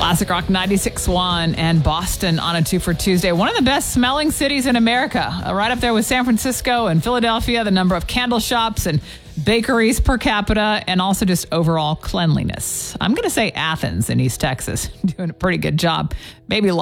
Classic Rock 96.1 and Boston on a 2 for Tuesday. One of the best smelling cities in America. Right up there with San Francisco and Philadelphia, the number of candle shops and bakeries per capita, and also just overall cleanliness. I'm going to say Athens in East Texas. Doing a pretty good job. Maybe